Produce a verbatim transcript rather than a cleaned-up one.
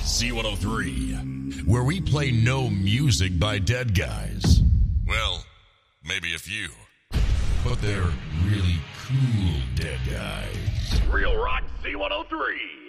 C one oh three, where we play no music by dead guys. Well, maybe a few. But they're really cool dead guys. Real Rock C one oh three.